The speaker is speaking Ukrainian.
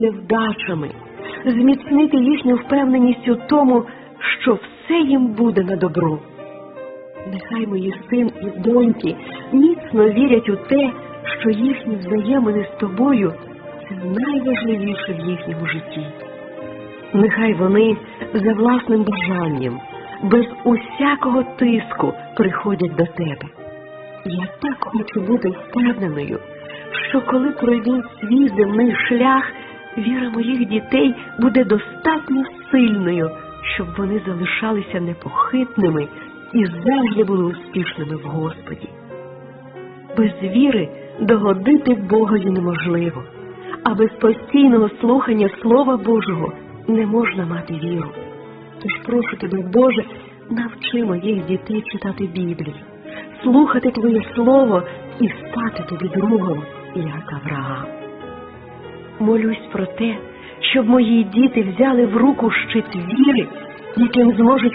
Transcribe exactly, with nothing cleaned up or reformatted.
невдачами, зміцнити їхню впевненість у тому, що все їм буде на добро. Нехай мої син і доньки міцно вірять у те, що їхні взаємини з тобою – це найважливіше в їхньому житті. Нехай вони за власним бажанням, без усякого тиску приходять до тебе. Я так хочу бути впевненою, що коли пройду свій земний шлях, віра моїх дітей буде достатньо сильною, щоб вони залишалися непохитними і завжди були успішними в Господі. Без віри догодити Богові неможливо, а без постійного слухання Слова Божого не можна мати віру. Тож прошу тебе, Боже, навчи моїх дітей читати Біблію, слухати Твоє Слово і стати Тобі другом, як Авраам. Молюсь про те, щоб мої діти взяли в руку щит віри, яким зможуть